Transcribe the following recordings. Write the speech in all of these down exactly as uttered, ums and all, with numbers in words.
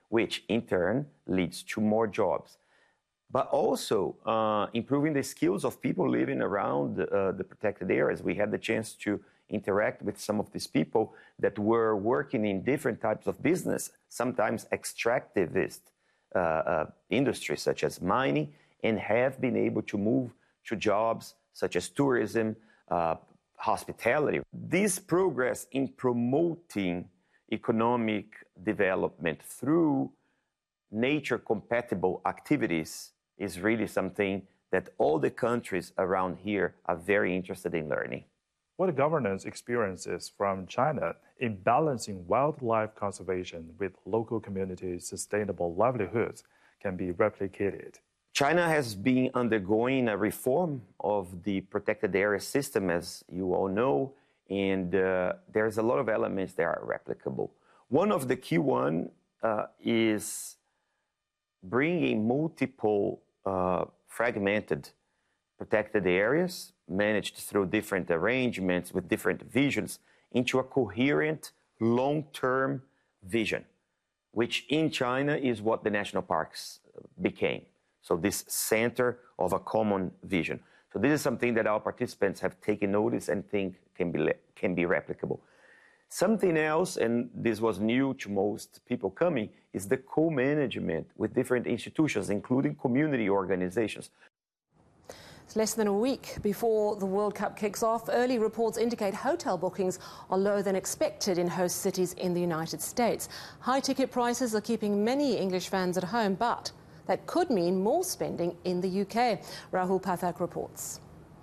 which in turn leads to more jobs. But also uh, improving the skills of people living around uh, the protected areas. We had the chance to interact with some of these people that were working in different types of business, sometimes extractivist uh, uh, industries such as mining, and have been able to move to jobs such as tourism, uh, hospitality. This progress in promoting economic development through nature-compatible activities is really something that all the countries around here are very interested in learning. What governance experiences from China in balancing wildlife conservation with local communities' sustainable livelihoods can be replicated? China has been undergoing a reform of the protected area system, as you all know, and uh, there's a lot of elements that are replicable. One of the key ones uh, is bringing multiple uh, fragmented protected areas managed through different arrangements with different visions into a coherent long-term vision, which in China is what the national parks became. So this center of a common vision. So this is something that our participants have taken notice and think can be, can be replicable. Something else, and this was new to most people coming, is the co-management with different institutions, including community organizations. It's less than a week before the World Cup kicks off. Early reports indicate hotel bookings are lower than expected in host cities in the United States. High ticket prices are keeping many English fans at home, but that could mean more spending in the U K. Rahul Pathak reports.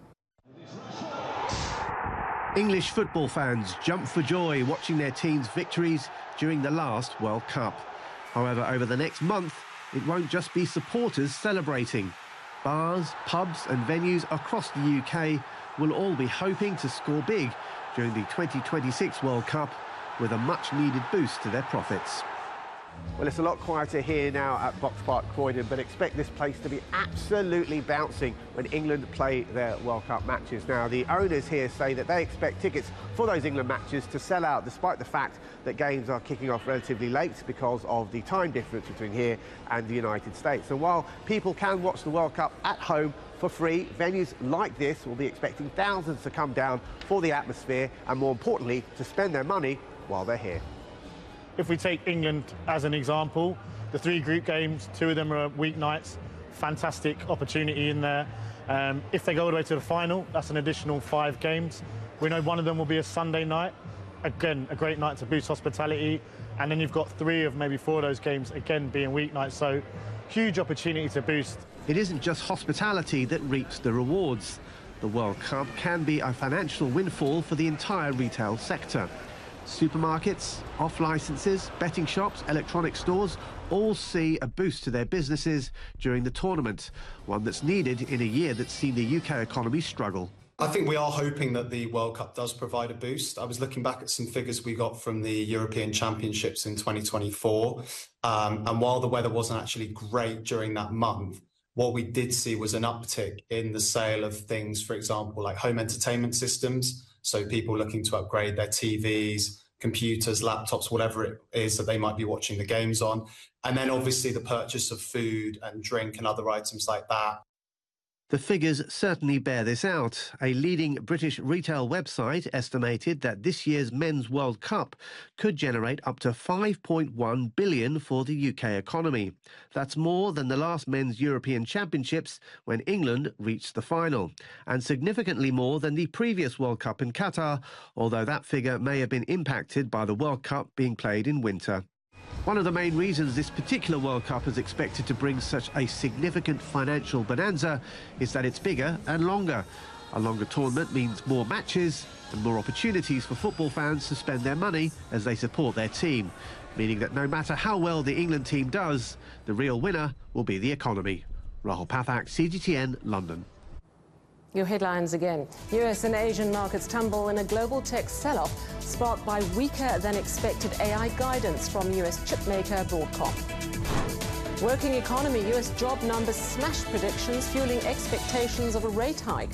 English football fans jump for joy watching their team's victories during the last World Cup. However, over the next month, it won't just be supporters celebrating. Bars, pubs and venues across the U K will all be hoping to score big during the twenty twenty-six World Cup with a much-needed boost to their profits. Well, it's a lot quieter here now at Box Park Croydon, but expect this place to be absolutely bouncing when England play their World Cup matches. Now, the owners here say that they expect tickets for those England matches to sell out, despite the fact that games are kicking off relatively late because of the time difference between here and the United States. And while people can watch the World Cup at home for free, venues like this will be expecting thousands to come down for the atmosphere and, more importantly, to spend their money while they're here. If we take England as an example, the three group games, two of them are weeknights, fantastic opportunity in there. Um, if they go all the way to the final, that's an additional five games. We know one of them will be a Sunday night. Again, a great night to boost hospitality. And then you've got three of maybe four of those games, again, being weeknights. So huge opportunity to boost. It isn't just hospitality that reaps the rewards. The World Cup can be a financial windfall for the entire retail sector. Supermarkets, off-licences, betting shops, electronic stores all see a boost to their businesses during the tournament, one that's needed in a year that's seen the U K economy struggle. I think we are hoping that the World Cup does provide a boost. I was looking back at some figures we got from the European Championships in twenty twenty-four, um, and while the weather wasn't actually great during that month, what we did see was an uptick in the sale of things, for example, like home entertainment systems. So people looking to upgrade their T Vs, computers, laptops, whatever it is that they might be watching the games on. And then obviously the purchase of food and drink and other items like that. The figures certainly bear this out. A leading British retail website estimated that this year's Men's World Cup could generate up to five point one billion dollars for the U K economy. That's more than the last Men's European Championships when England reached the final, and significantly more than the previous World Cup in Qatar, although that figure may have been impacted by the World Cup being played in winter. One of the main reasons this particular World Cup is expected to bring such a significant financial bonanza is that it's bigger and longer. A longer tournament means more matches and more opportunities for football fans to spend their money as they support their team, meaning that no matter how well the England team does, the real winner will be the economy. Rahul Pathak, C G T N, London. Your headlines again. U S and Asian markets tumble in a global tech sell-off sparked by weaker than expected A I guidance from U S chipmaker Broadcom. Working economy, U S job numbers smash predictions, fueling expectations of a rate hike.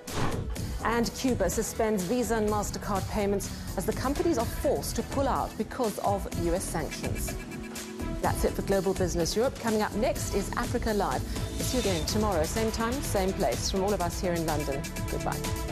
And Cuba suspends Visa and MasterCard payments as the companies are forced to pull out because of U S sanctions. That's it for Global Business Europe. Coming up next is Africa Live. We'll see you again tomorrow, same time, same place. From all of us here in London, goodbye.